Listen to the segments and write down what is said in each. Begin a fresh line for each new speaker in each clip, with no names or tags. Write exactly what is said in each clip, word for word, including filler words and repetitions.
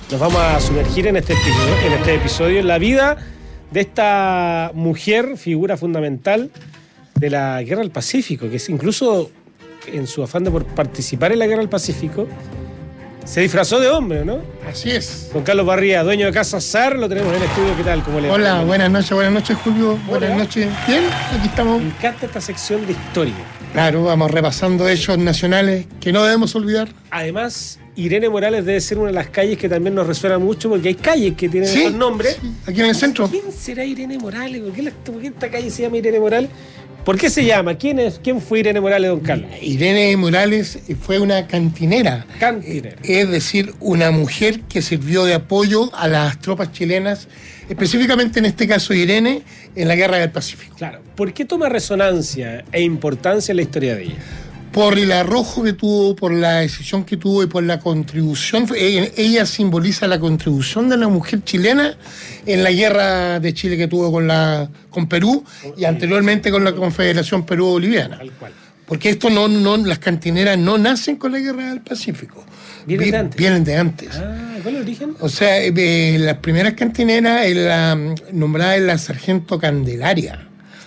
Nos vamos a sumergir en este episodio, en este episodio en la vida de esta mujer, figura fundamental de la Guerra del Pacífico, que es incluso en su afán de por participar en la Guerra del Pacífico se disfrazó de hombre, ¿no?
Así es.
Don Carlos Barría, dueño de Casa Sar, lo tenemos en el estudio. ¿Qué tal? ¿Cómo le va?
Hola, buenas noches, buenas noches, Julio. Buenas
Hola.
noches. Bien, aquí estamos.
Me encanta esta sección de historia.
Claro, vamos repasando hechos nacionales que no debemos olvidar.
Además, Irene Morales debe ser una de las calles que también nos resuena mucho, porque hay calles que tienen
Sí,
esos nombres.
sí, aquí en el centro.
¿Quién será Irene Morales? ¿Por qué, la- por qué esta calle se llama Irene Morales? ¿Por qué se llama? ¿Quién es? ¿Quién fue Irene Morales, don Carlos?
Irene Morales fue una cantinera.
Cantinera.
Es decir, una mujer que sirvió de apoyo a las tropas chilenas, específicamente en este caso Irene, en la Guerra del Pacífico.
Claro. ¿Por qué toma resonancia e importancia en la historia de ella?
Por el arrojo que tuvo, por la decisión que tuvo y por la contribución. eh, Ella simboliza la contribución de la mujer chilena en la guerra de Chile que tuvo con, la, con Perú y anteriormente con la Confederación Perú-Boliviana.
Tal cual.
Porque esto no, no, las cantineras no nacen con la guerra del Pacífico.
Vienen
Vi-
de antes.
Vienen de antes.
Ah, ¿cuál es el origen?
O sea, eh, eh, las primeras cantineras eh, la, mm, nombrada es la Sargento Candelaria.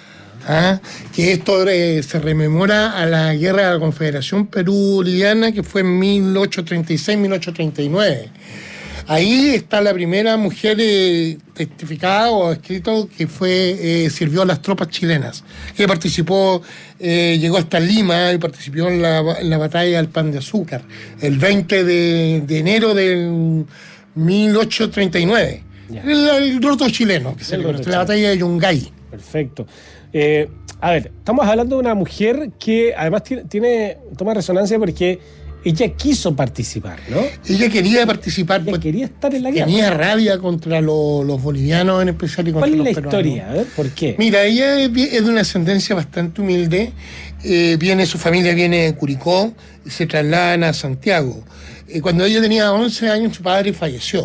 ¿Ah? Que esto eh, se rememora a la guerra de la Confederación Perú-Boliviana, que fue en mil ochocientos treinta y seis a mil ochocientos treinta y nueve. Ahí está la primera mujer eh, testificada o escrito que fue eh, sirvió a las tropas chilenas, que participó, eh, llegó hasta Lima y participó en la, en la batalla del Pan de Azúcar, el veinte de, de enero del mil ochocientos treinta y nueve.
Ya.
El, el roto chileno, que se
El
le
roto
conoce, la
chileno.
batalla de Yungay.
Perfecto. Eh, a ver, estamos hablando de una mujer que además tiene, tiene toma resonancia porque ella quiso participar, ¿no?
Ella quería participar,
Ella
pues,
quería estar en la guerra.
tenía rabia contra lo- los bolivianos en especial y contra
¿Cuál es
los
la
peruanos.
historia? A ver, ¿por qué?
Mira, ella es, es de una ascendencia bastante humilde. Eh, viene, su familia viene de Curicó y se trasladan a Santiago. Eh, cuando ella tenía once años, su padre falleció.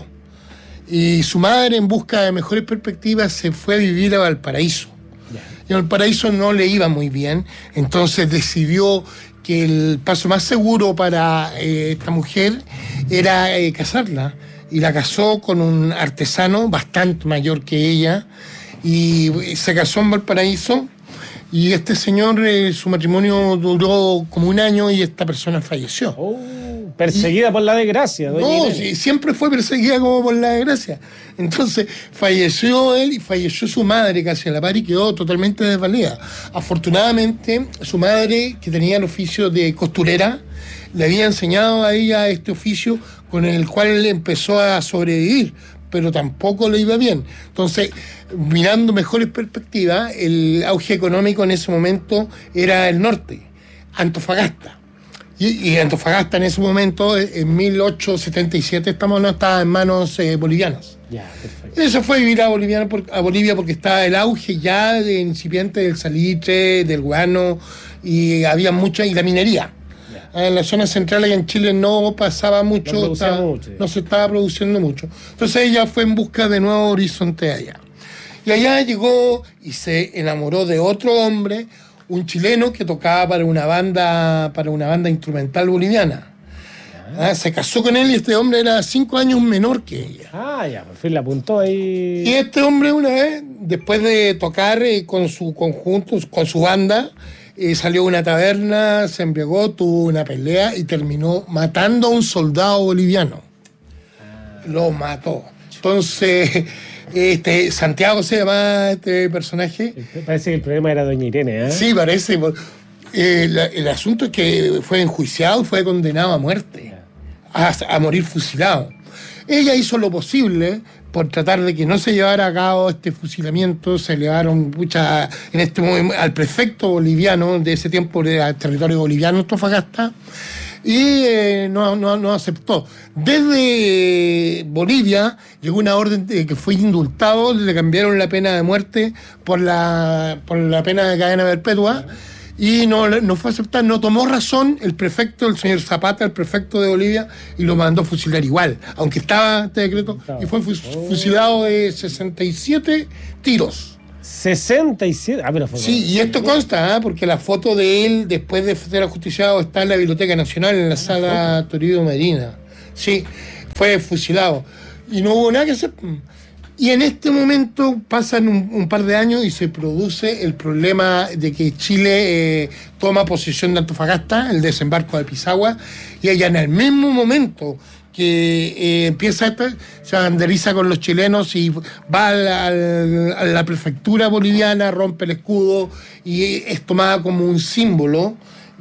Y su madre, en busca de mejores perspectivas, se fue a vivir a Valparaíso.
Ya.
Y en Valparaíso no le iba muy bien, entonces decidió que el paso más seguro para eh, esta mujer era eh, casarla. Y la casó con un artesano bastante mayor que ella, y eh, se casó en Valparaíso. Y este señor, eh, su matrimonio duró como un año y esta persona falleció.
Oh, perseguida por la desgracia, doña
No,
Irene.
sí, siempre fue perseguida como por la desgracia. Entonces, falleció él y falleció su madre casi a la par y quedó totalmente desvalida. Afortunadamente, su madre, que tenía el oficio de costurera, le había enseñado a ella este oficio con el cual él empezó a sobrevivir, pero tampoco le iba bien. Entonces, mirando mejores perspectivas, el auge económico en ese momento era el norte, Antofagasta. Y, y Antofagasta en ese momento, en mil ochocientos setenta y siete, estamos, no estaba en manos eh, bolivianas.
Ya, perfecto.
Él se fue a vivir a, Boliviana por- a Bolivia porque estaba el auge ya de incipiente del salitre, del guano, y había mucha, y la minería.
Ya.
En la zona central y en Chile no pasaba mucho,
No producía
estaba-
mucho, ya.
no se estaba produciendo mucho. Entonces ella fue en busca de nuevos horizontes allá. Y allá llegó y se enamoró de otro hombre, un chileno que tocaba para una banda, para una banda instrumental boliviana. Ah, se casó con él y este hombre era cinco años menor que ella.
Ah, ya, por fin la apuntó ahí.
Y este hombre una vez, después de tocar eh, con su conjunto, con su banda, eh, salió a una taberna, se embriagó, tuvo una pelea y terminó matando a un soldado boliviano. Lo mató. Entonces, este Santiago se llama este personaje.
Parece que el problema era doña Irene, ¿eh?
Sí, parece. por- eh, la- el asunto es que fue enjuiciado, fue condenado a muerte, a, a morir fusilado. Ella hizo lo posible por tratar de que no se llevara a cabo este fusilamiento. Se llevaron mucha, en este momento al prefecto boliviano de ese tiempo, del territorio boliviano, Antofagasta, y eh, no, no, no aceptó. Desde Bolivia llegó una orden de que fue indultado, le cambiaron la pena de muerte por la, por la pena de cadena perpetua. Y no, no fue aceptar, no tomó razón el prefecto, el señor Zapata, el prefecto de Bolivia, y lo mandó a fusilar igual, aunque estaba este decreto, y fue fus- fusilado de sesenta y siete tiros.
sesenta y siete. Ah, pero fue.
Sí, y esto consta, ¿eh? Porque la foto de él, después de ser ajusticiado, está en la Biblioteca Nacional, en la sala Toribio Medina. Sí, fue fusilado. y no hubo nada que hacer. Y en este momento pasan un, un par de años y se produce el problema de que Chile eh, toma posesión de Antofagasta, el desembarco de Pisagua, y ella en el mismo momento que eh, empieza esta, se banderiza con los chilenos y va al, al, a la prefectura boliviana, rompe el escudo y es tomada como un símbolo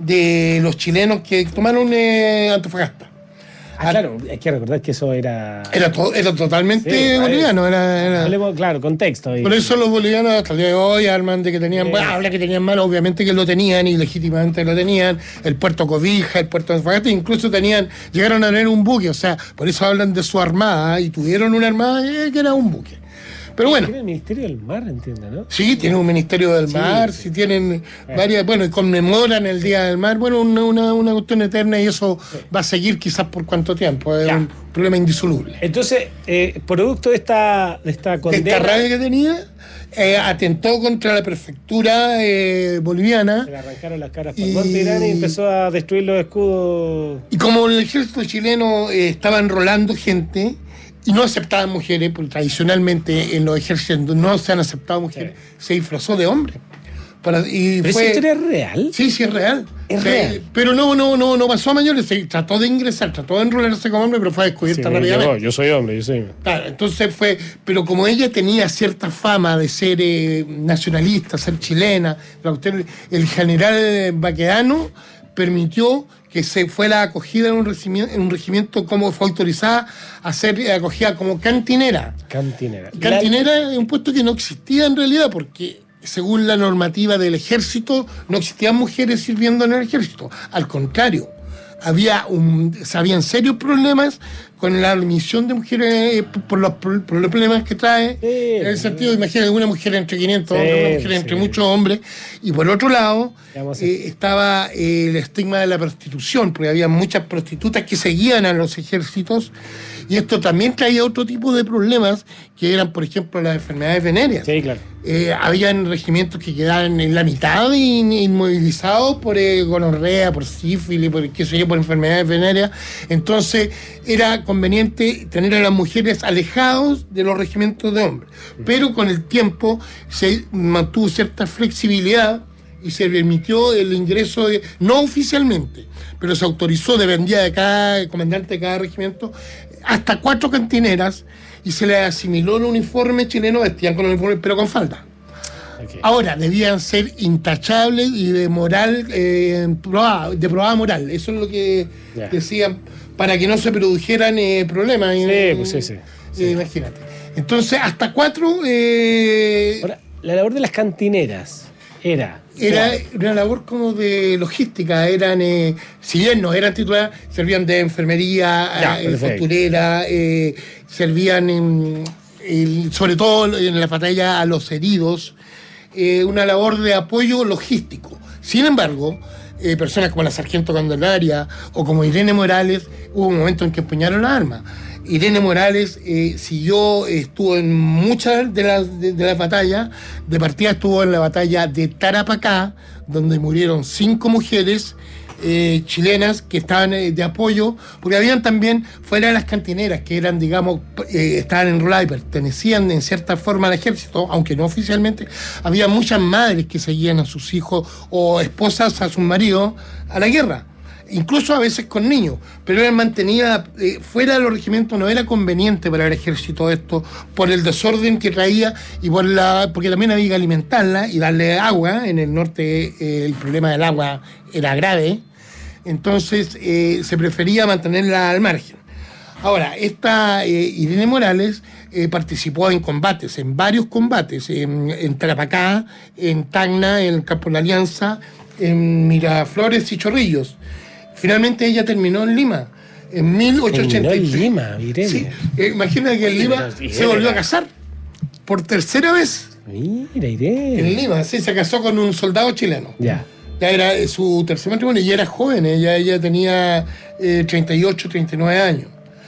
de los chilenos que tomaron eh, Antofagasta.
Ah, claro, hay que recordar que eso era...
Era, to, era totalmente sí, boliviano. Era, era...
Hablemos, claro, contexto. Y...
Por eso los bolivianos hasta el día de hoy arman de que tenían... Sí. Bueno, habla que tenían mano, obviamente que lo tenían y legítimamente lo tenían. El puerto Cobija, el puerto de Antofagasta, incluso tenían... Llegaron a tener un buque, o sea, por eso hablan de su armada y tuvieron una armada eh, que era un buque. Pero bueno.
Tiene el Ministerio del Mar, entiendo, ¿no?
Sí, tiene un Ministerio del sí, Mar, sí, sí tienen eh. varias, bueno, y conmemoran el Día del Mar, bueno, una, una, una cuestión eterna y eso sí. va a seguir quizás por cuánto tiempo, es ya. un problema indisoluble.
Entonces, eh, producto de esta, de esta condena...
De esta rabia que tenía, eh, atentó contra la prefectura eh, boliviana.
Se le arrancaron las caras por Monte Irán y empezó a destruir los escudos.
Y como el ejército chileno eh, estaba enrolando gente... Y no aceptaban mujeres, porque tradicionalmente en los ejércitos no se han aceptado mujeres, sí. se disfrazó de hombre. Para, y
¿Pero
fue,
esa historia es real?
Sí, sí, es real.
Es
sí,
real.
Pero no, no, no, no pasó a mayores, se trató de ingresar, trató de enrolarse como hombre, pero fue descubierta sí, rápidamente.
Yo, yo soy hombre, yo soy.
Claro, entonces fue, pero como ella tenía cierta fama de ser eh, nacionalista, ser chilena, el general Baquedano permitió que se fuera acogida en un regimiento, en un regimiento como fue autorizada a ser acogida como cantinera.
Cantinera.
Cantinera la... es un puesto que no existía en realidad porque según la normativa del ejército no existían mujeres sirviendo en el ejército. Al contrario, había un, habían serios problemas con la admisión de mujeres eh, por, los, por los problemas que trae, sí, en el sentido, sí. imagínate, una mujer entre quinientos sí, hombres, una mujer sí. entre muchos hombres, y por otro lado eh, estaba eh, el estigma de la prostitución, porque había muchas prostitutas que seguían a los ejércitos, y esto también traía otro tipo de problemas, que eran, por ejemplo, las enfermedades venéreas.
Sí, claro.
Eh, habían regimientos que quedaban en la mitad in, inmovilizados por eh, gonorrea, por sífilis, por, qué sé yo, por enfermedades venéreas. Entonces era conveniente tener a las mujeres alejados de los regimientos de hombres. Pero con el tiempo se mantuvo cierta flexibilidad y se permitió el ingreso, de, no oficialmente, pero se autorizó, dependía de cada comandante de cada regimiento, hasta cuatro cantineras, y se les asimiló el uniforme chileno, vestían con el uniforme, pero con falda. Okay. Ahora, debían ser intachables y de moral, eh, probada, de probada moral. Eso es lo que yeah. decían, para que no se produjeran eh, problemas.
Sí,
eh,
pues sí, sí.
Eh,
sí.
Imagínate. Entonces, hasta cuatro... Eh,
Ahora, la labor de las cantineras era...
Era una labor como de logística, eran, eh, si bien no eran titulares, servían de enfermería, ya, eh, costurera, eh, servían en, en, sobre todo en la batalla a los heridos, eh, una labor de apoyo logístico. Sin embargo, eh, personas como la sargento Candelaria o como Irene Morales, hubo un momento en que empuñaron las armas. Irene Morales eh, siguió, estuvo en muchas de las, de, de las batallas. De partida estuvo en la batalla de Tarapacá, donde murieron cinco mujeres eh, chilenas que estaban eh, de apoyo, porque habían también, fuera de las cantineras, que eran, digamos, eh, estaban enroladas y pertenecían en cierta forma al ejército, aunque no oficialmente, había muchas madres que seguían a sus hijos o esposas a sus maridos a la guerra. Incluso a veces con niños, pero él mantenía eh, fuera de los regimientos. No era conveniente para el ejército esto por el desorden que traía y por la porque también había que alimentarla y darle agua. En el norte eh, el problema del agua era grave, entonces eh, se prefería mantenerla al margen. Ahora, esta eh, Irene Morales eh, participó en combates, en varios combates, en, en Tarapacá, en Tacna, en el Campo de la Alianza, en Miraflores y Chorrillos. Finalmente ella terminó en Lima, en mil ochocientos ochenta y tres.
En Lima, Irene.
Sí, eh, imagina que en Lima Irene, se volvió a casar por tercera vez.
Mira, Irene.
En Lima, sí, se casó con un soldado chileno.
Ya.
Ya era su tercer matrimonio y era joven, ella, ella tenía eh, treinta y ocho, treinta y nueve años.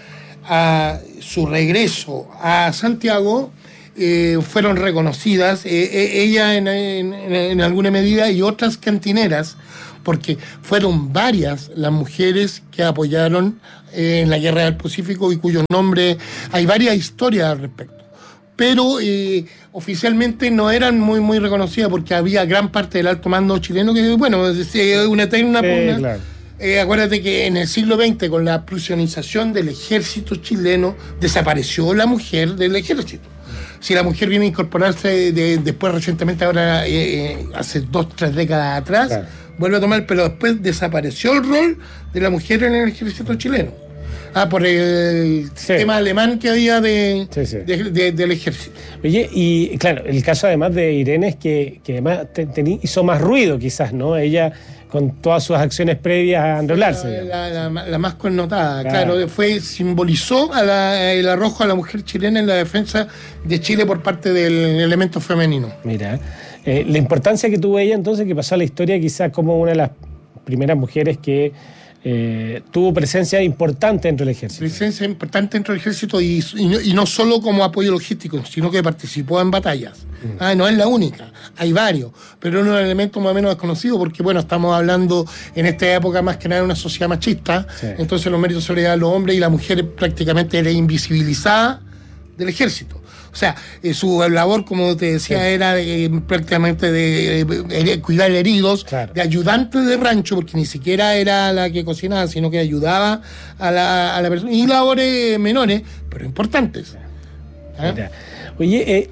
A su regreso a Santiago eh, fueron reconocidas, eh, eh, ella en, en, en alguna medida y otras cantineras, porque fueron varias las mujeres que apoyaron eh, en la Guerra del Pacífico y cuyos nombres, hay varias historias al respecto. Pero eh, oficialmente no eran muy muy reconocidas porque había gran parte del alto mando chileno que, bueno, es una eterna pugna.
Sí, claro.
Eh, acuérdate que en el siglo veinte, con la prusianización del ejército chileno, desapareció la mujer del ejército. Si la mujer viene a incorporarse de, después recientemente, ahora eh, hace dos, tres décadas atrás, claro, vuelve a tomar, pero después desapareció el rol de la mujer en el ejército chileno. Ah, por el sí. tema alemán que había de, sí, sí. de, de, del ejército.
Oye, y claro, el caso además de Irene es que, que además te, te hizo más ruido quizás, ¿no? Ella con todas sus acciones previas a enrolarse.
La, la, la, la más connotada, claro. claro, fue simbolizó a la, el arrojo a la mujer chilena en la defensa de Chile por parte del elemento femenino.
Mira, eh, la importancia que tuvo ella entonces, que pasó a la historia quizás como una de las primeras mujeres que Eh, tuvo presencia importante dentro del ejército.
Presencia importante dentro del ejército y, y, no, y no solo como apoyo logístico, sino que participó en batallas. Mm. Ah, no es la única, hay varios, pero es un elemento más o menos desconocido porque, bueno, estamos hablando en esta época más que nada de una sociedad machista, sí. Entonces los méritos se le dan a los hombres y la mujer prácticamente era invisibilizada del ejército. O sea, eh, su labor, como te decía, sí. era eh, prácticamente de, de, de cuidar heridos, claro. de ayudante de rancho, porque ni siquiera era la que cocinaba, sino que ayudaba a la, a la persona. Y labores menores, pero importantes.
¿Eh? Oye, eh,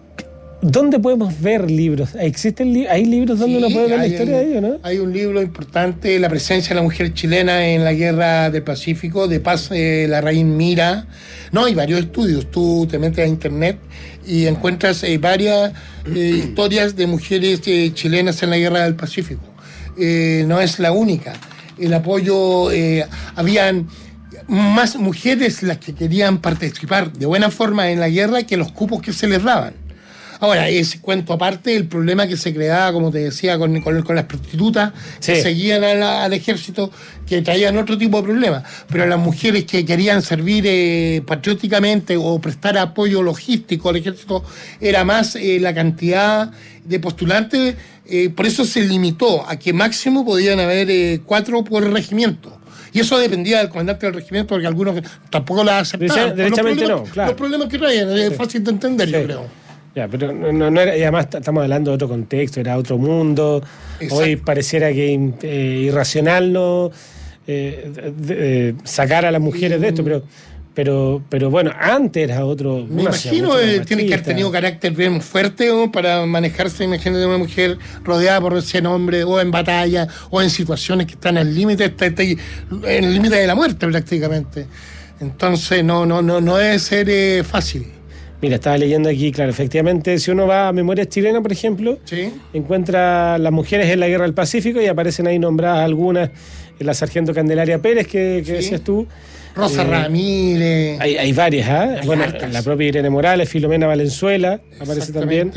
¿dónde podemos ver libros? ¿Existen li- ¿Hay libros donde sí, uno puede ver la historia
un,
de ellos, no?
Hay un libro importante, La presencia de la mujer chilena en la Guerra del Pacífico, de Paz eh, Larraín Mira. No, hay varios estudios. Tú te metes a internet y encuentras eh, varias eh, historias de mujeres eh, chilenas en la Guerra del Pacífico. Eh, no es la única. El apoyo, eh, habían más mujeres las que querían participar de buena forma en la guerra que los cupos que se les daban. Ahora, ese cuento aparte, el problema que se creaba, como te decía, con, con, con las prostitutas sí. que seguían a la, al ejército, que traían otro tipo de problemas. Pero las mujeres que querían servir eh, patrióticamente o prestar apoyo logístico al ejército, era más eh, la cantidad de postulantes. Eh, por eso se limitó a que máximo podían haber eh, cuatro por regimiento. Y eso dependía del comandante del regimiento, porque algunos tampoco la aceptaban.
Derechamente no, claro.
Los problemas que traían, es sí. fácil de entender, sí. yo creo.
Ya, pero no, no era, y además estamos hablando de otro contexto, era otro mundo. Exacto. Hoy pareciera que eh, irracional no eh, de, eh, sacar a las mujeres de esto, pero pero pero bueno, antes era otro.
Me imagino eh, tiene que haber tenido carácter bien fuerte o para manejarse, imagínate una mujer rodeada por ese hombre o en batalla o en situaciones que están al límite, está, está en el límite de la muerte prácticamente. Entonces no no no no debe ser eh, fácil.
Mira, estaba leyendo aquí, claro, efectivamente, si uno va a Memorias Chilenas, por ejemplo,
¿sí?
encuentra las mujeres en la Guerra del Pacífico y aparecen ahí nombradas algunas, la sargento Candelaria Pérez, que, que ¿sí? decías tú.
Rosa eh, Ramírez.
Hay, hay varias, ¿ah? ¿eh? Bueno, hartas. La propia Irene Morales, Filomena Valenzuela, aparece también.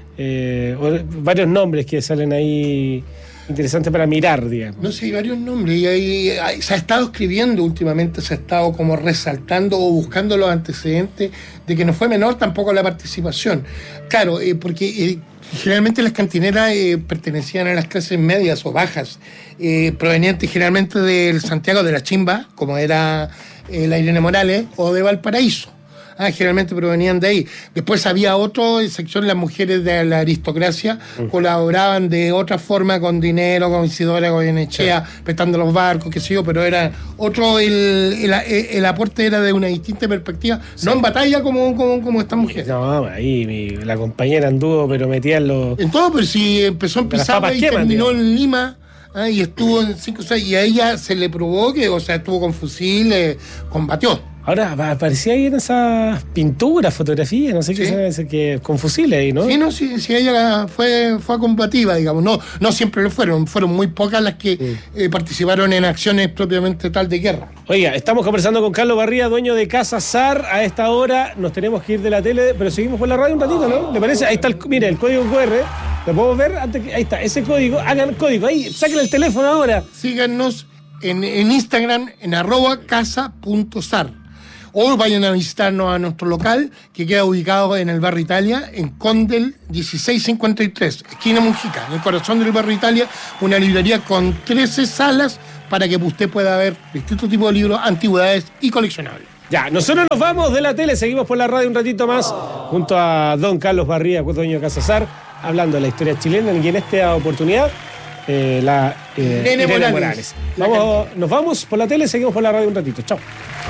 Eh, varios nombres que salen ahí interesantes para mirar, digamos.
No sé, hay varios nombres y hay, hay, se ha estado escribiendo últimamente, se ha estado como resaltando o buscando los antecedentes de que no fue menor tampoco la participación. Claro, eh, porque eh, generalmente las cantineras eh, pertenecían a las clases medias o bajas, eh, provenientes generalmente del Santiago de la Chimba, como era eh, la Irene Morales, o de Valparaíso. Ah, generalmente provenían de ahí. Después había otra sección, las mujeres de la aristocracia uh. colaboraban de otra forma con dinero, con Isidora Goyenechea, sí. prestando los barcos, qué sé yo, pero era otro, el, el, el aporte era de una distinta perspectiva, sí. no en batalla como, como, como estas mujeres.
No, ahí mi, la compañera anduvo, pero metía en los...
En todo, pero si empezó en Pisagua y queman, terminó digamos. en Lima... Ah, y estuvo en cinco o seis, y a ella se le probó que, o sea, estuvo con fusil, eh, combatió.
Ahora aparecía ahí en esas pinturas, fotografías, no sé sí. qué se que con fusiles ahí, ¿no?
Sí, no, sí, sí ella fue, fue combativa, digamos. No, no siempre lo fueron, fueron muy pocas las que sí. eh, participaron en acciones propiamente tal de guerra.
Oiga, estamos conversando con Carlos Barría, dueño de Casa Sar. A esta hora nos tenemos que ir de la tele, pero seguimos por la radio un ratito, ¿no? ¿Le parece? Ahí está el, mire, el código cu erre. ¿Lo podemos ver? Antes que, ahí está, ese código, hagan el código, ahí, saquen el teléfono ahora.
Síganos en, en Instagram, en arroba casa punto sar. O vayan a visitarnos a nuestro local, que queda ubicado en el barrio Italia, en Condel dieciséis cincuenta y tres, esquina Mujica, en el corazón del barrio Italia, una librería con trece salas para que usted pueda ver distintos tipos de libros, antigüedades y coleccionables.
Ya, nosotros nos vamos de la tele, seguimos por la radio un ratito más, junto a don Carlos Barría, dueño de Casa Sar, hablando de la historia chilena, y en esta oportunidad, eh, la eh,
Irene,
Irene
Morales.
Morales. Vamos, nos vamos por la tele, seguimos por la radio un ratito. Chao.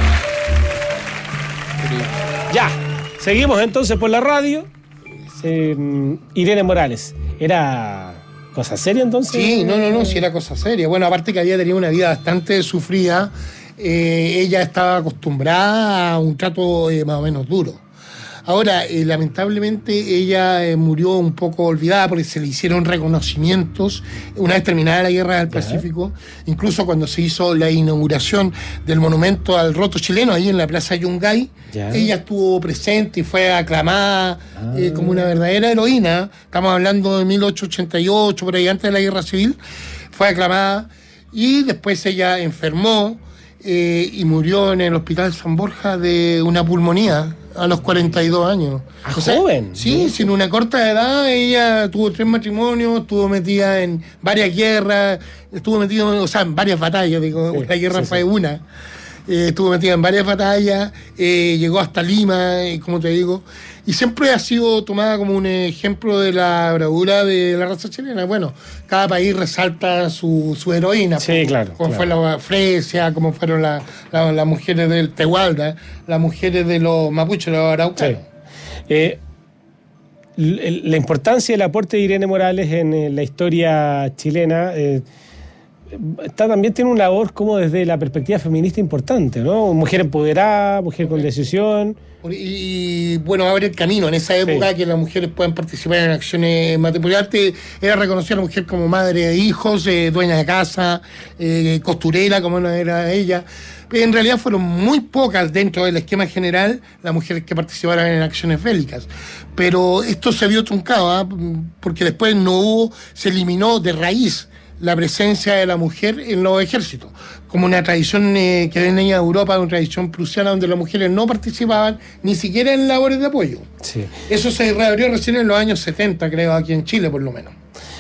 Ya, seguimos entonces por la radio. Eh, Irene Morales, ¿era cosa seria entonces?
Sí, no, no, no, sí era cosa seria. Bueno, aparte que había tenido una vida bastante sufrida, eh, ella estaba acostumbrada a un trato eh, más o menos duro. Ahora, eh, lamentablemente, ella eh, murió un poco olvidada porque se le hicieron reconocimientos una vez terminada la Guerra del Pacífico, incluso cuando se hizo la inauguración del monumento al roto chileno, ahí en la Plaza Yungay, ya. Ella estuvo presente y fue aclamada ah. eh, como una verdadera heroína. Estamos hablando de mil ochocientos ochenta y ocho, por ahí antes de la Guerra Civil, fue aclamada y después ella enfermó eh, y murió en el Hospital San Borja de una pulmonía a los cuarenta y dos años.
¿Ah, o sea, joven?
Sí, ¿sí? Sin una corta edad, ella tuvo tres matrimonios, estuvo metida en varias guerras, estuvo metida, o sea, en varias batallas, digo, sí, la guerra sí, fue sí. una. Eh, estuvo metida en varias batallas, eh, llegó hasta Lima, eh, como te digo, y siempre ha sido tomada como un ejemplo de la bravura de la raza chilena. Bueno, cada país resalta su, su heroína.
Sí, claro.
Como
claro.
fue la Fresia, como fueron las la, la mujeres del Tehualda, las mujeres de los mapuches, los araucanos.
Sí. Eh, la importancia del aporte de Irene Morales en la historia chilena... Eh, Está, también tiene una labor como desde la perspectiva feminista importante, ¿no? Mujer empoderada, mujer con decisión.
Y, y bueno, abre el camino. En esa época sí. que las mujeres puedan participar en acciones matrimoniales, era reconocida a la mujer como madre de hijos, eh, dueña de casa, eh, costurera, como no era ella. En realidad fueron muy pocas dentro del esquema general las mujeres que participaron en acciones bélicas. Pero esto se vio truncado, ¿eh? Porque después no hubo, se eliminó de raíz la presencia de la mujer en los ejércitos, como una tradición eh, que venía de Europa, una tradición prusiana donde las mujeres no participaban ni siquiera en labores de apoyo.
Sí.
Eso se reabrió recién en los años setenta, creo, aquí en Chile por lo menos.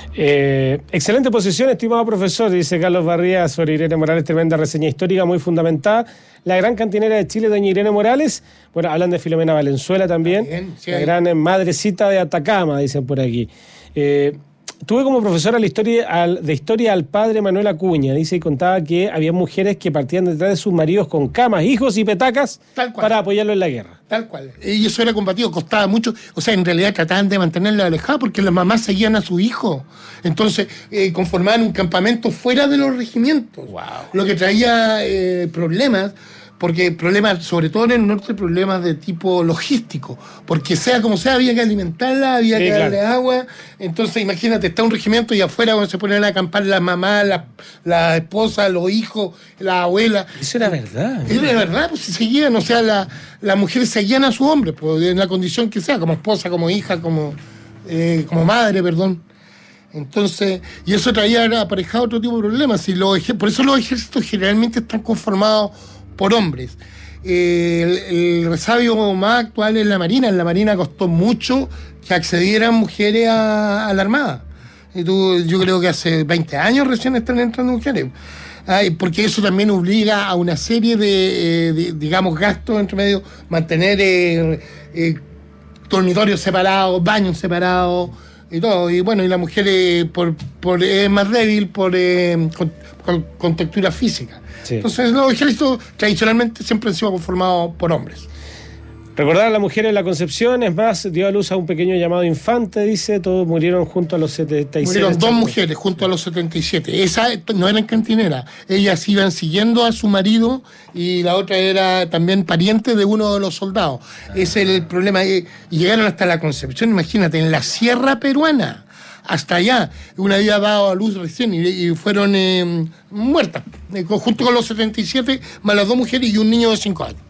Eh, excelente posición, estimado profesor, dice Carlos Barría sobre Irene Morales, tremenda reseña histórica, muy fundamentada. La gran cantinera de Chile, doña Irene Morales, bueno, hablan de Filomena Valenzuela también, también sí, la hay... gran madrecita de Atacama, dicen por aquí. Eh, Tuve como profesora la historia, al, de historia al padre Manuel Acuña, dice, y contaba que había mujeres que partían detrás de sus maridos con camas, hijos y petacas para apoyarlo en la guerra.
Tal cual. Y eso era combativo, costaba mucho. O sea, en realidad trataban de mantenerla alejada porque las mamás seguían a su hijo. Entonces, eh, conformaban un campamento fuera de los regimientos.
Wow.
Lo que traía eh, problemas. Porque problemas, sobre todo en el norte, problemas de tipo logístico, porque sea como sea, había que alimentarla, había sí, que darle claro. agua. Entonces, imagínate, está un regimiento y afuera cuando se ponen a acampar las mamás, las la esposas, los hijos, la abuela.
Eso era verdad.
Era verdad, pues se seguían, o sea, la, las mujeres seguían a su hombre, pues, en la condición que sea, como esposa, como hija, como, eh, como madre, perdón. Entonces, y eso traía aparejado otro tipo de problemas. Y los, por eso los ejércitos generalmente están conformados por hombres. Eh, el, el resabio más actual es la Marina. En la Marina costó mucho que accedieran mujeres a, a la Armada. Y tú, yo creo que hace veinte años recién están entrando mujeres. Ay, porque eso también obliga a una serie de, de digamos, gastos entre medio, mantener eh, eh, dormitorios separados, baños separados y todo. Y bueno, y la mujer eh, por, por, es más débil por eh, con, con, con textura física. Sí. Entonces los ejércitos tradicionalmente siempre han sido conformados por hombres.
Recordar a la mujer en la Concepción, es más, dio a luz a un pequeño llamado infante, dice, todos murieron junto a los setenta y siete.
Murieron dos mujeres junto a los setenta y siete. Esa no eran cantineras, ellas iban siguiendo a su marido y la otra era también pariente de uno de los soldados. Ah. Ese es el problema. Y llegaron hasta la Concepción, imagínate, en la sierra peruana. Hasta allá, una había dado a luz recién y, y fueron eh, muertas, eh, junto con los setenta y siete, más las dos mujeres y un niño de cinco años.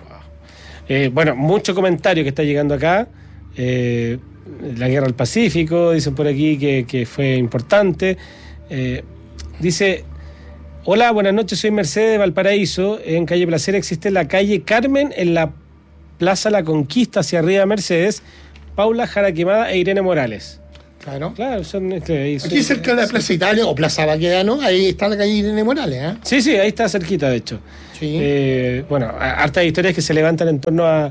Eh, bueno, mucho comentario que está llegando acá. Eh, la guerra del Pacífico, dicen por aquí que, que fue importante. Eh, dice, Hola, buenas noches, soy Mercedes de Valparaíso. En calle Placer existe la calle Carmen, en la Plaza La Conquista, hacia arriba Mercedes, Paula Jara Quemada e Irene Morales.
Claro.
Claro, son, claro, son
aquí cerca de la Plaza Italia o Plaza Baquedano, ahí está la calle Irene Morales, ¿eh?
Sí, sí, ahí está cerquita, de hecho.
Sí.
Eh, bueno, hartas historias que se levantan en torno a,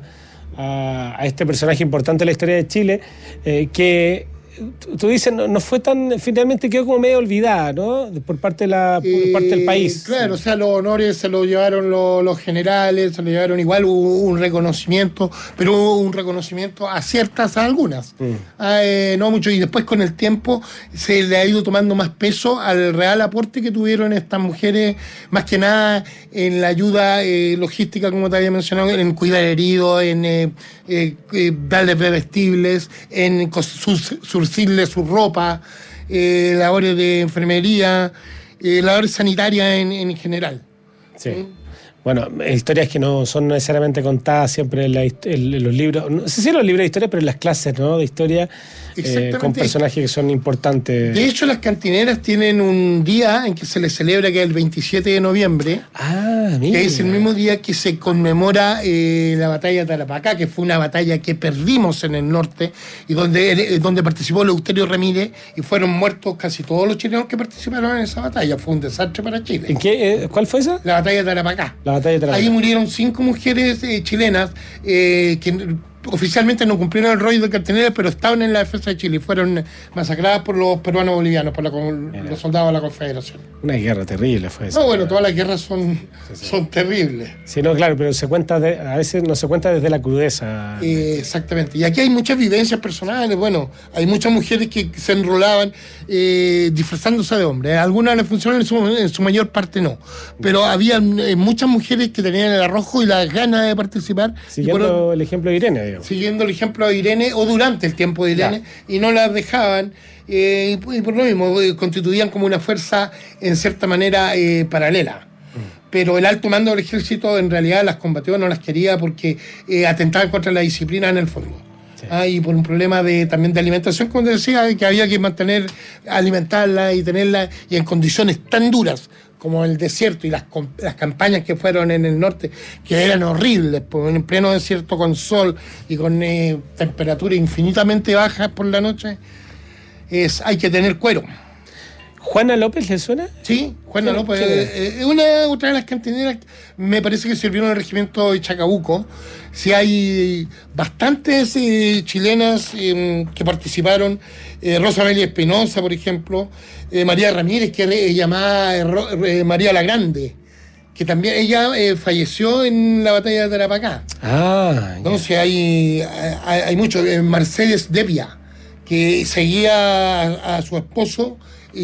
a, a este personaje importante de la historia de Chile, eh, que tú dices, no, no fue tan, finalmente quedó como medio olvidada, ¿no? Por parte de la por
Eh,
parte del país.
Claro, o sea, los honores se los llevaron los, los generales, se lo llevaron igual, hubo un reconocimiento, pero hubo un reconocimiento a ciertas, a algunas,
Mm.
a, eh, no mucho, y después con el tiempo se le ha ido tomando más peso al real aporte que tuvieron estas mujeres, más que nada en la ayuda eh, logística, como te había mencionado, en cuidar heridos, en eh, eh, eh, darles bebestibles, en cos- sus- surcirles su ropa, eh, labores de enfermería, eh, labores sanitarias en, en general.
Sí. Bueno, historias que no son necesariamente contadas siempre en, la, hist- en los libros, no sé si en los libros de historia, pero en las clases, ¿no?, de historia, eh,
Exactamente.
con personajes que son importantes.
De hecho, las cantineras tienen un día en que se les celebra, que es el veintisiete de noviembre,
Ah, mira.
que es el mismo día que se conmemora eh, la batalla de Tarapacá, que fue una batalla que perdimos en el norte y donde, eh, donde participó Eleuterio Ramírez y fueron muertos casi todos los chilenos que participaron en esa batalla. Fue un desastre para Chile.
¿En qué, eh, ¿Cuál fue esa?
La batalla de Tarapacá.
La batalla de Tarapacá.
Ahí murieron cinco mujeres eh, chilenas eh, que oficialmente no cumplieron el rol de carteneras, pero estaban en la defensa de Chile y fueron masacradas por los peruanos bolivianos, por la, los soldados de la Confederación.
Una guerra terrible fue esa.
No, bueno, todas las guerras son,
Sí, sí.
son terribles.
Sí, no, claro, pero se cuenta de, a veces no se cuenta desde la crudeza.
Eh, exactamente. Y aquí hay muchas vivencias personales. Bueno, hay muchas mujeres que se enrolaban eh, disfrazándose de hombres. Algunas les funcionaron, en su, en su mayor parte no. Pero había eh, muchas mujeres que tenían el arrojo y las ganas de participar.
Siguiendo
y por,
el ejemplo de Irene, digo.
siguiendo el ejemplo de Irene, o durante el tiempo de Irene, y no las dejaban. Eh, y, por- y por lo mismo, eh, constituían como una fuerza, en cierta manera, eh, paralela. Pero el alto mando del ejército en realidad las combatió, no las quería porque eh, atentaban contra la disciplina en el fondo.
Sí.
Ah, y por un problema de también de alimentación, como te decía, que había que mantener, alimentarla y tenerla y en condiciones tan duras como el desierto y las, com- las campañas que fueron en el norte, que eran horribles, pues, en pleno desierto con sol y con eh, temperaturas infinitamente bajas por la noche, es, hay que tener cuero.
¿Juana López le suena?
Sí, Juana
¿Quién-
López,
quién es?
eh, eh, una otra de las cantineras, me parece que sirvieron en el regimiento de Chacabuco. Sí, hay bastantes eh, chilenas eh, que participaron, eh, Rosa Amelia Espinosa, por ejemplo, eh, María Ramírez, que es llamada eh, Ro- eh, María la Grande, que también ella eh, falleció en la batalla de Tarapacá.
Ah, ya.
Entonces hay, hay, hay mucho. Eh, Mercedes Devia, que seguía a, a su esposo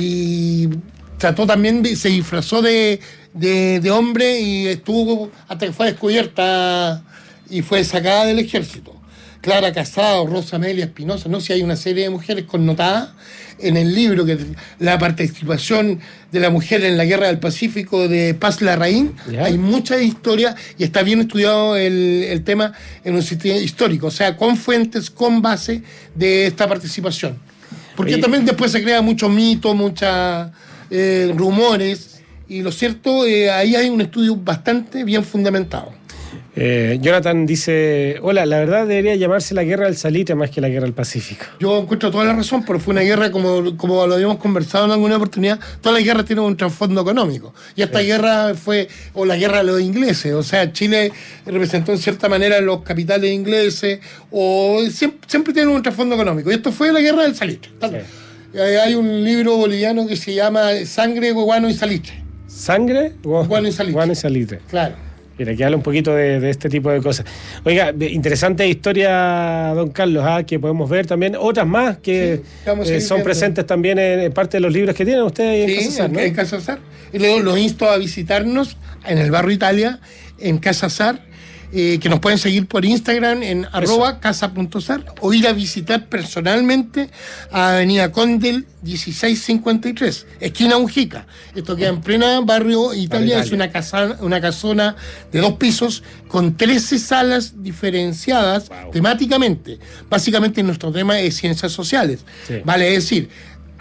y trató también, de, se disfrazó de, de, de hombre y estuvo hasta que fue descubierta y fue sacada del ejército. Clara Casado, Rosa Amelia Espinosa, no sé, si hay una serie de mujeres connotadas en el libro, que la participación de la mujer en la Guerra del Pacífico de Paz Larraín.
Ya.
Hay mucha historia y está bien estudiado el, el tema en un sitio histórico, o sea, con fuentes, con base de esta participación. Porque
Oye,
también después se crea mucho mito, muchos eh, rumores, y lo cierto, eh, ahí hay un estudio bastante bien fundamentado.
Eh, Jonathan dice, hola, la verdad debería llamarse la guerra del Salitre más que la guerra del Pacífico.
Yo encuentro toda la razón, pero fue una guerra, como, como lo habíamos conversado en alguna oportunidad, todas las guerras tienen un trasfondo económico. Y esta
Sí.
guerra fue, o la guerra de los ingleses, o sea, Chile representó en cierta manera los capitales ingleses, o siempre, siempre tienen un trasfondo económico. Y esto fue la guerra del Salitre.
Sí.
Eh, Hay un libro boliviano que se llama Sangre, Guano y Salitre.
¿Sangre? Gu-
Guano y Salitre.
Guano y Salitre.
Claro.
Mira, que habla un poquito de, de este tipo de cosas. Oiga, de- interesante historia, don Carlos, ¿ah? Que podemos ver también otras más que
Sí, vamos a
eh,
ir
son
viendo.
presentes también en, en parte de los libros que tienen ustedes ahí en
Sí,
Casa Sar,
en,
¿no?
en Casa Sar. Y luego los insto a visitarnos en el barrio Italia, en Casa Sar, eh, que nos pueden seguir por Instagram en arroba casa.sar o ir a visitar personalmente a Avenida Condel dieciséis cincuenta y tres, esquina Mujica. Esto queda en plena barrio Italia,
Italia.
es una, casa, una casona de dos pisos con trece salas diferenciadas
Wow.
temáticamente. Básicamente nuestro tema es ciencias sociales.
Sí.
Vale decir,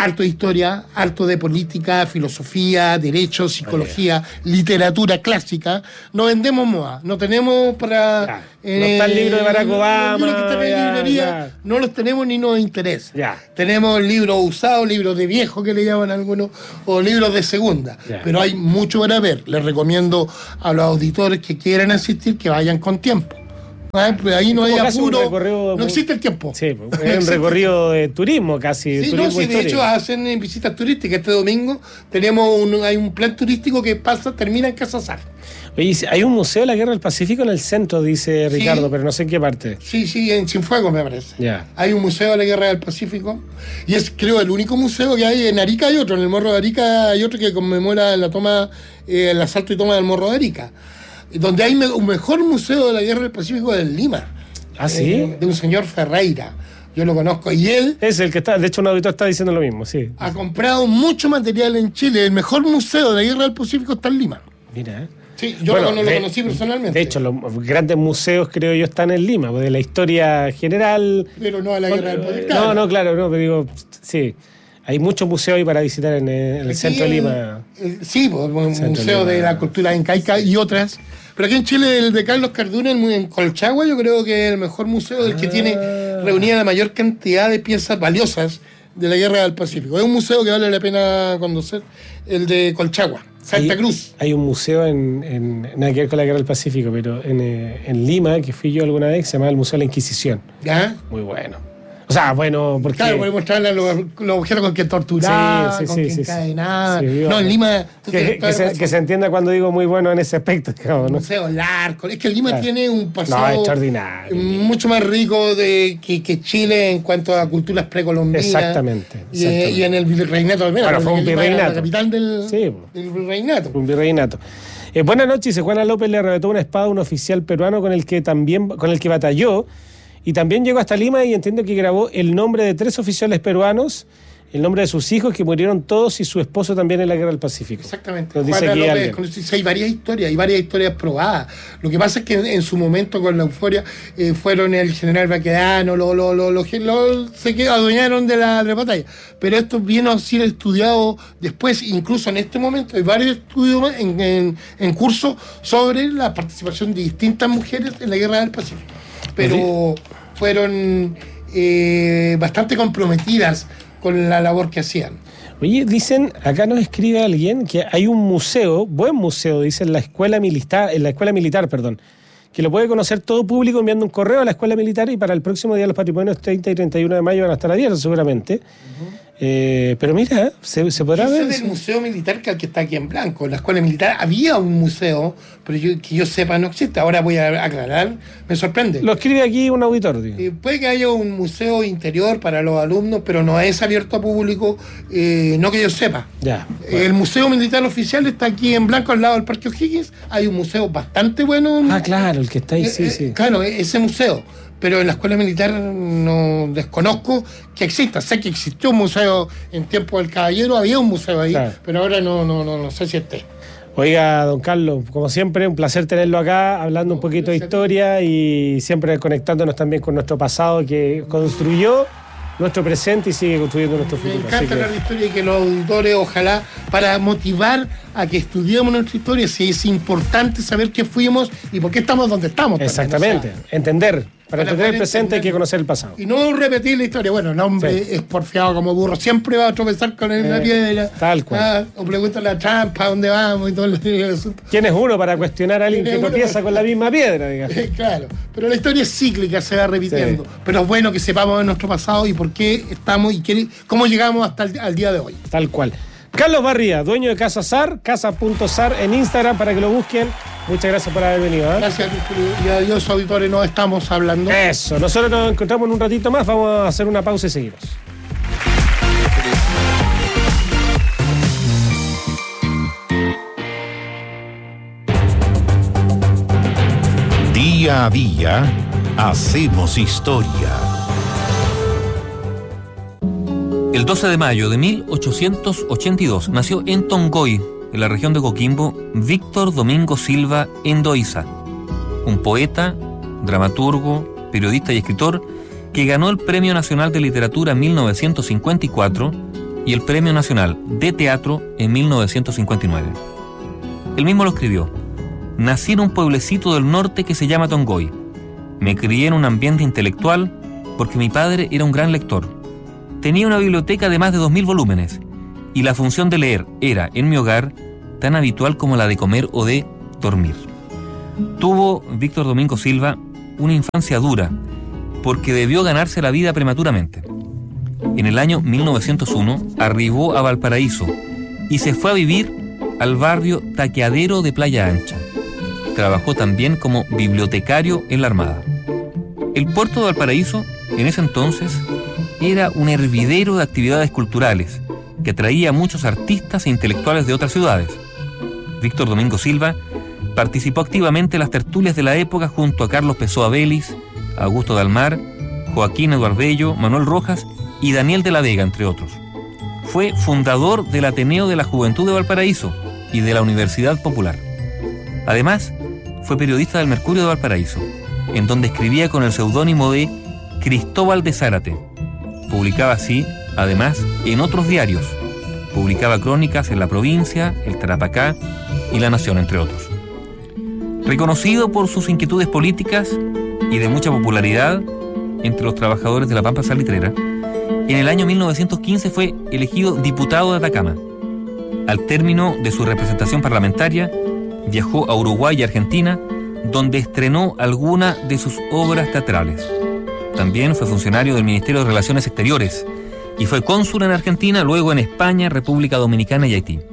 harto de historia, harto de política, filosofía, derecho, psicología, literatura clásica. No vendemos moda, no tenemos para...
Ya. Eh, no está el libro de Barack Obama.
Los libros que están en la librería, ya. No los tenemos ni nos interesa.
Ya.
Tenemos libros usados, libros de viejo que le llaman algunos, o libros de segunda. Ya. Pero hay mucho para ver. Les recomiendo a los auditores que quieran asistir que vayan con tiempo. Ah, pues ahí no hay apuro, no muy... existe el tiempo.
Sí, es un recorrido de turismo casi.
Sí,
turismo
no, sí, de hecho hacen visitas turísticas. Este domingo tenemos un, hay un plan turístico que pasa, termina en Casa Sar.
Oye, hay un museo de la Guerra del Pacífico en el centro, dice Ricardo, sí, pero no sé en qué parte.
Sí, sí, en Cienfuegos me parece.
Yeah.
Hay un museo de la Guerra del Pacífico y es, creo, el único museo que hay en Arica. Hay otro, en el Morro de Arica hay otro que conmemora la toma, eh, el asalto y toma del Morro de Arica. Donde hay un mejor museo de la Guerra del Pacífico en Lima.
¿Ah, sí?
Eh, de un señor Ferreira. Yo lo conozco. Y él...
Es el que está... De hecho, un auditor está diciendo lo mismo, sí.
Ha comprado mucho material en Chile. El mejor museo de la Guerra del Pacífico está en Lima.
Mira, ¿eh?
Sí, yo bueno, lo, de, lo conocí personalmente.
De hecho, los grandes museos, creo yo, están en Lima, de la historia general...
Pero no a la Guerra del Pacífico.
No, no, claro, no, pero digo... Sí. Hay muchos museos ahí para visitar en el, en el centro
el,
de Lima.
El, sí, pues, el Museo de, de la Cultura Incaica y otras. Pero aquí en Chile, el de Carlos Carduna, en Colchagua, yo creo que es el mejor museo, el que ah. tiene reunida la mayor cantidad de piezas valiosas de la Guerra del Pacífico. Es un museo que vale la pena conocer, el de Colchagua, Santa
hay,
Cruz.
Hay un museo en, en nada que ver con la Guerra del Pacífico, pero en, en Lima, que fui yo alguna vez, se llama el Museo de la Inquisición.
¿Ya?
Muy bueno. O sea, bueno, porque...
Claro, podemos mostrarle los, los objetos con que torturar, sí, sí, con sí, que sí, encadenar. Sí, no, en Lima...
Que, que, se, que se entienda cuando digo muy bueno en ese aspecto. Digamos, ¿no?
Museo Larco. Es que Lima claro. tiene un pasado...
No, extraordinario.
Mucho más rico de, que, que Chile en cuanto a culturas precolombinas.
Exactamente.
Y, exactamente. y en el virreinato al menos.
Bueno, fue un virreinato.
La capital del,
sí,
del virreinato.
Un virreinato. Eh, buenas noches, dice Juana López le arrebató una espada a un oficial peruano con el que también con el que batalló. Y también llegó hasta Lima y entiendo que grabó el nombre de tres oficiales peruanos, el nombre de sus hijos, que murieron todos, y su esposo también en la Guerra del Pacífico.
Exactamente. Juana López, con, hay varias historias, hay varias historias probadas. Lo que pasa es que en, en su momento, con la euforia, eh, fueron el general Baquedano, lo, lo, lo, lo, lo, se quedó, adueñaron de la, de la batalla. Pero esto viene a ser estudiado después, incluso en este momento, hay varios estudios en, en, en curso sobre la participación de distintas mujeres en la Guerra del Pacífico. Pero fueron eh, bastante comprometidas con la labor que hacían.
Oye, dicen, acá nos escribe alguien que hay un museo, buen museo, dice, en la escuela militar, en la escuela militar, perdón, que lo puede conocer todo público enviando un correo a la escuela militar, y para el próximo Día de los Patrimonios treinta y treinta y uno de mayo van a estar abiertos seguramente. Uh-huh. Eh, pero mira, se, se podrá
yo
ver.
Sé del museo militar que, que está aquí en Blanco. En la escuela militar había un museo, pero yo, que yo sepa no existe. Ahora voy a aclarar, me sorprende.
Lo escribe aquí un auditor.
Eh, puede que haya un museo interior para los alumnos, pero no es abierto a público, eh, no que yo sepa.
Ya.
Bueno. El museo militar oficial está aquí en Blanco, al lado del Parque O'Higgins. Hay un museo bastante bueno.
Ah, claro, el que está ahí,
eh,
sí,
eh,
sí.
Claro, ese museo. Pero en la escuela militar no desconozco que exista. Sé que existió un museo en tiempo del Caballero, había un museo ahí, claro. Pero ahora no, no, no, no sé si esté.
Oiga, don Carlos, como siempre, un placer tenerlo acá, hablando un poquito de historia y siempre conectándonos también con nuestro pasado que construyó nuestro presente y sigue construyendo nuestro futuro.
Me encanta hablar de historia y que los auditores, ojalá, para motivar a que estudiemos nuestra historia, si es importante saber qué fuimos y por qué estamos donde estamos.
Exactamente, también, o sea, entender. Para, para entender el presente hay que conocer el pasado.
Y no repetir la historia. Bueno, el hombre sí. es porfiado como burro. Siempre va a tropezar con eh, la piedra.
Tal cual.
Ah, o pregunta la trampa, dónde vamos y todo el, el asunto.
¿Quién es uno para cuestionar a alguien que tropieza uno? Con la misma piedra, digamos?
Claro. Pero la historia es cíclica, se va repitiendo. Sí. Pero es bueno que sepamos de nuestro pasado y por qué estamos y qué, cómo llegamos hasta el al día de hoy.
Tal cual. Carlos Barría, dueño de Casa Sar, casa punto sar en Instagram para que lo busquen. Muchas gracias por haber venido. ¿eh?
Gracias, y adiós, auditores, no estamos hablando.
Eso, nosotros nos encontramos en un ratito más, vamos a hacer una pausa y seguimos.
Día a día, hacemos historia.
El doce de mayo de mil ochocientos ochenta y dos nació en Tongoy, en la región de Coquimbo, Víctor Domingo Silva Endoiza, un poeta, dramaturgo, periodista y escritor que ganó el Premio Nacional de Literatura en mil novecientos cincuenta y cuatro y el Premio Nacional de Teatro en mil novecientos cincuenta y nueve. Él mismo lo escribió: nací en un pueblecito del norte que se llama Tongoy. Me crié en un ambiente intelectual porque mi padre era un gran lector. Tenía una biblioteca de más de dos mil volúmenes y la función de leer era, en mi hogar, tan habitual como la de comer o de dormir. Tuvo Víctor Domingo Silva una infancia dura porque debió ganarse la vida prematuramente. En el año mil novecientos uno arribó a Valparaíso y se fue a vivir al barrio Taqueadero de Playa Ancha. Trabajó también como bibliotecario en la Armada. El puerto de Valparaíso, en ese entonces, era un hervidero de actividades culturales que atraía a muchos artistas e intelectuales de otras ciudades. Víctor Domingo Silva participó activamente en las tertulias de la época junto a Carlos Pessoa Vélez, Augusto Dalmar, Joaquín Eduardo Bello, Manuel Rojas y Daniel de la Vega, entre otros. Fue fundador del Ateneo de la Juventud de Valparaíso y de la Universidad Popular. Además, fue periodista del Mercurio de Valparaíso, en donde escribía con el seudónimo de Cristóbal de Zárate. Publicaba así, además, en otros diarios. Publicaba crónicas en La Provincia, El Tarapacá y La Nación, entre otros. Reconocido por sus inquietudes políticas y de mucha popularidad entre los trabajadores de la Pampa Salitrera, en el año mil novecientos quince fue elegido diputado de Atacama. Al término de su representación parlamentaria, viajó a Uruguay y Argentina, donde estrenó alguna de sus obras teatrales. También fue funcionario del Ministerio de Relaciones Exteriores y fue cónsul en Argentina, luego en España, República Dominicana y Haití.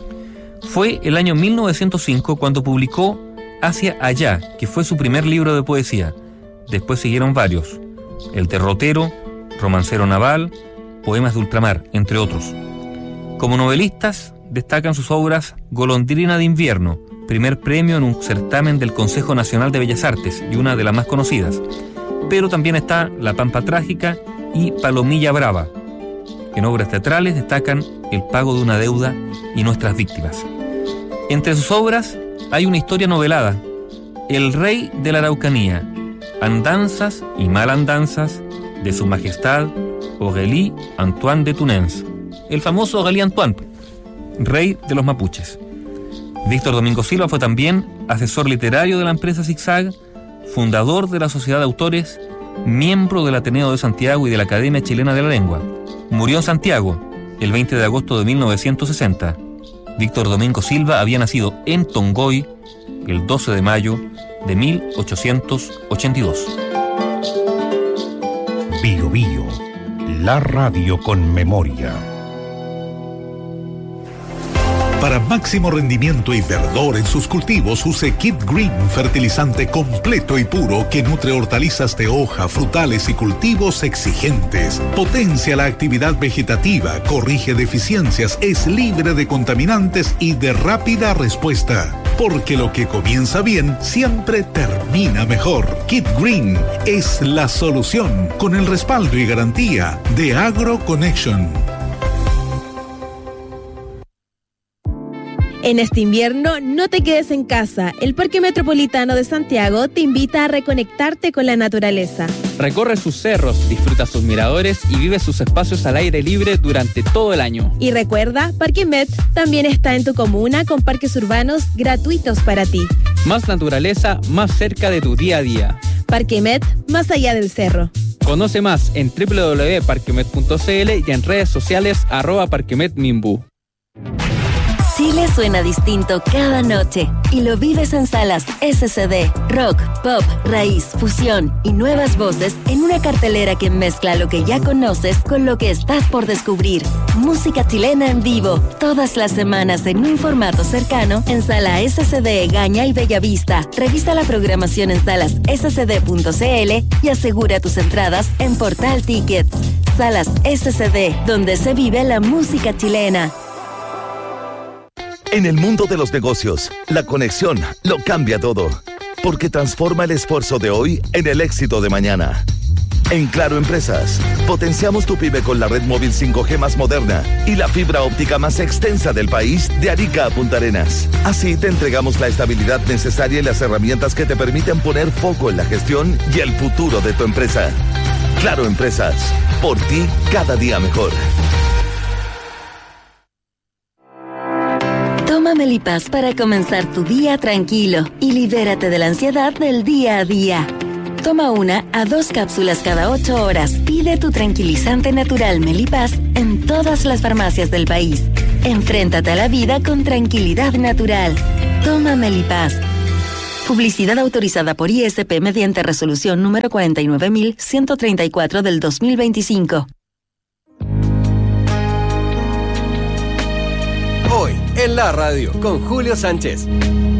Fue el año mil novecientos cinco cuando publicó Hacia Allá, que fue su primer libro de poesía. Después siguieron varios: El Derrotero, Romancero Naval, Poemas de Ultramar, entre otros. Como novelistas, destacan sus obras Golondrina de Invierno, primer premio en un certamen del Consejo Nacional de Bellas Artes y una de las más conocidas. Pero también está La Pampa Trágica y Palomilla Brava. En obras teatrales destacan El Pago de una Deuda y Nuestras Víctimas. Entre sus obras hay una historia novelada, El Rey de la Araucanía, Andanzas y Malandanzas de Su Majestad Aurélie Antoine de Tunens, el famoso Aurélie Antoine, rey de los mapuches. Víctor Domingo Silva fue también asesor literario de la empresa Zigzag, fundador de la Sociedad de Autores, miembro del Ateneo de Santiago y de la Academia Chilena de la Lengua. Murió en Santiago el veinte de agosto de mil novecientos sesenta. Víctor Domingo Silva había nacido en Tongoy el doce de mayo de mil ochocientos ochenta y dos.
Bio Bio, la radio con memoria. Para máximo rendimiento y verdor en sus cultivos, use Kit Green, fertilizante completo y puro que nutre hortalizas de hoja, frutales y cultivos exigentes. Potencia la actividad vegetativa, corrige deficiencias, es libre de contaminantes y de rápida respuesta. Porque lo que comienza bien siempre termina mejor. Kit Green es la solución, con el respaldo y garantía de AgroConnection.
En este invierno, no te quedes en casa. El Parque Metropolitano de Santiago te invita a reconectarte con la naturaleza.
Recorre sus cerros, disfruta sus miradores y vive sus espacios al aire libre durante todo el año.
Y recuerda, Parque Met también está en tu comuna con parques urbanos gratuitos para ti.
Más naturaleza, más cerca de tu día a día.
Parque Met, más allá del cerro.
Conoce más en doble u doble u doble u punto parquemet punto c l y en redes sociales arroba parquemetminbu.
Chile suena distinto cada noche y lo vives en salas S C D, rock, pop, raíz, fusión y nuevas voces en una cartelera que mezcla lo que ya conoces con lo que estás por descubrir. Música chilena en vivo, todas las semanas en un formato cercano en Sala S C D Gaña y Bellavista. Revisa la programación en salas s c d punto c l y asegura tus entradas en Portal Tickets. Salas S C D, donde se vive la música chilena.
En el mundo de los negocios, la conexión lo cambia todo, porque transforma el esfuerzo de hoy en el éxito de mañana. En Claro Empresas, potenciamos tu pyme con la red móvil cinco G más moderna y la fibra óptica más extensa del país, de Arica a Punta Arenas. Así te entregamos la estabilidad necesaria y las herramientas que te permiten poner foco en la gestión y el futuro de tu empresa. Claro Empresas, por ti cada día mejor.
Melipaz para comenzar tu día tranquilo y libérate de la ansiedad del día a día. Toma una a dos cápsulas cada ocho horas. Pide tu tranquilizante natural Melipaz en todas las farmacias del país. Enfréntate a la vida con tranquilidad natural. Toma Melipaz. Publicidad autorizada por I S P mediante resolución número cuarenta y nueve mil ciento treinta y cuatro del dos mil veinticinco.
Hoy, en la radio, con Julio Sánchez.